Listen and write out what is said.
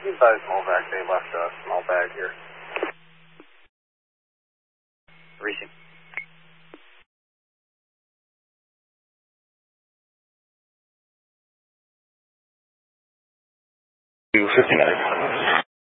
You buy a small bag, they left a small bag here. Receive. 59.